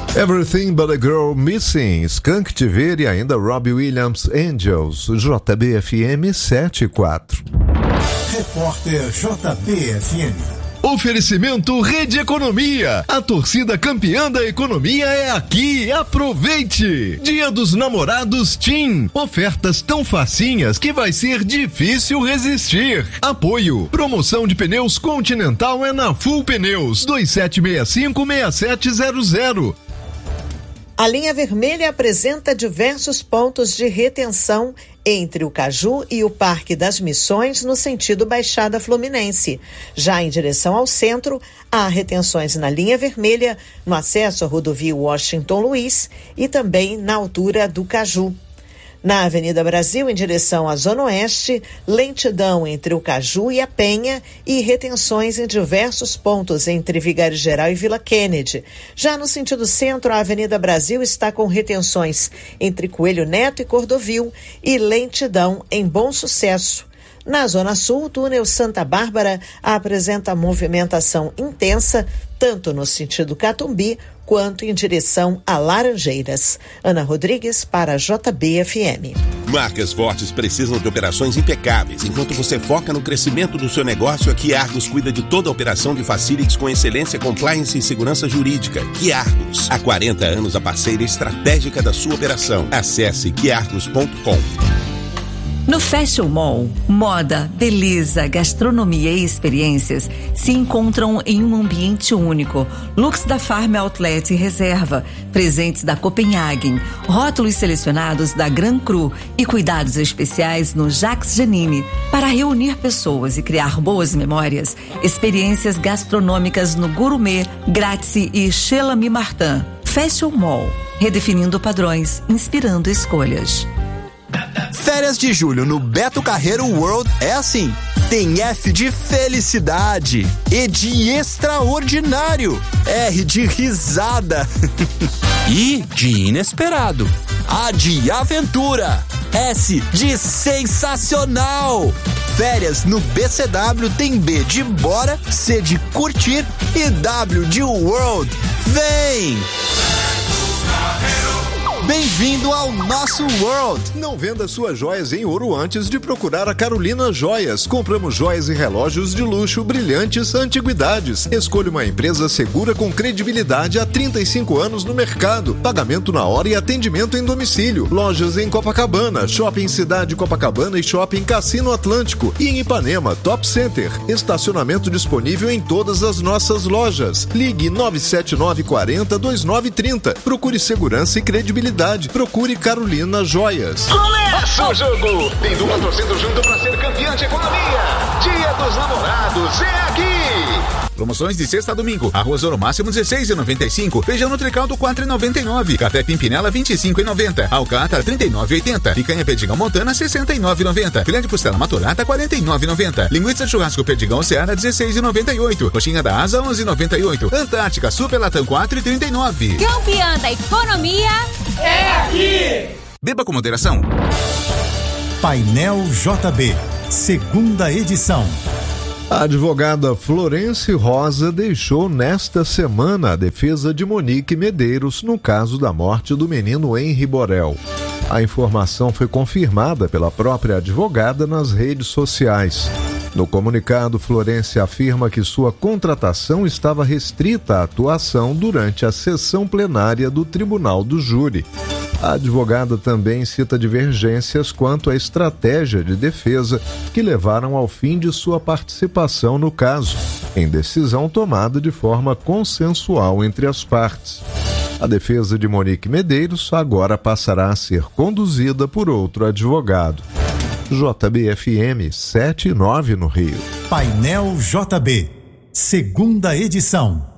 Everything But a Girl Missing, Skank TV e ainda Robbie Williams, Angels, JBFM 74. Repórter JBFM. Oferecimento Rede Economia. A torcida campeã da economia é aqui. Aproveite! Dia dos Namorados TIM. Ofertas tão facinhas que vai ser difícil resistir. Apoio. Promoção de pneus Continental é na Full Pneus. 2765-6700. A linha vermelha apresenta diversos pontos de retenção entre o Caju e o Parque das Missões no sentido Baixada Fluminense. Já em direção ao centro, há retenções na linha vermelha, no acesso à rodovia Washington Luiz e também na altura do Caju. Na Avenida Brasil, em direção à Zona Oeste, lentidão entre o Caju e a Penha e retenções em diversos pontos entre Vigário Geral e Vila Kennedy. Já no sentido centro, a Avenida Brasil está com retenções entre Coelho Neto e Cordovil e lentidão em Bom Sucesso. Na Zona Sul, o túnel Santa Bárbara apresenta movimentação intensa, tanto no sentido Catumbi quanto em direção a Laranjeiras. Ana Rodrigues para a JBFM. Marcas fortes precisam de operações impecáveis. Enquanto você foca no crescimento do seu negócio, a Quiargos cuida de toda a operação de facilities com excelência, compliance e segurança jurídica. Quiargos, há 40 anos a parceira estratégica da sua operação. Acesse quiargos.com. No Fashion Mall, moda, beleza, gastronomia e experiências se encontram em um ambiente único. Looks da Farm Outlet e Reserva, presentes da Copenhagen, rótulos selecionados da Gran Cru e cuidados especiais no Jacques Janine. Para reunir pessoas e criar boas memórias, experiências gastronômicas no Gourmet, Grazie e Chez L'Ami Martin. Fashion Mall, redefinindo padrões, inspirando escolhas. Férias de julho no Beto Carreiro World é assim. Tem F de felicidade, E de extraordinário, R de risada, I de inesperado, A de aventura, S de sensacional. Férias no BCW tem B de bora, C de curtir e W de world. Vem! Bem-vindo ao nosso World! Não venda suas joias em ouro antes de procurar a Carolina Joias. Compramos joias e relógios de luxo, brilhantes, antiguidades. Escolha uma empresa segura com credibilidade há 35 anos no mercado. Pagamento na hora e atendimento em domicílio. Lojas em Copacabana, Shopping Cidade Copacabana e Shopping Cassino Atlântico. E em Ipanema, Top Center. Estacionamento disponível em todas as nossas lojas. Ligue 97940-2930. Procure segurança e credibilidade. Procure Carolina Joias. Começa o jogo! Tem dupla torcendo junto pra ser campeã de economia. Dia dos Namorados é aqui! Promoções de sexta a domingo. Arroz Ouro Máximo 16,95. Feijão Nutricaldo 4,99. Café Pimpinela 25,90. Alcatra 39,80. Picanha Perdigão Montana 69,90. Filé de costela Maturata 49,90. Linguiça de churrasco Perdigão Seara 16,98. Coxinha da Asa 11,98. Antártica Super Latam 4,39. Campeã da economia é aqui! Beba com moderação. Painel JB, segunda edição. A advogada Florence Rosa deixou nesta semana a defesa de Monique Medeiros no caso da morte do menino Henri Borel. A informação foi confirmada pela própria advogada nas redes sociais. No comunicado, Florence afirma que sua contratação estava restrita à atuação durante a sessão plenária do Tribunal do Júri. A advogada também cita divergências quanto à estratégia de defesa que levaram ao fim de sua participação no caso, em decisão tomada de forma consensual entre as partes. A defesa de Monique Medeiros agora passará a ser conduzida por outro advogado. JBFM 79 no Rio. Painel JB, segunda edição.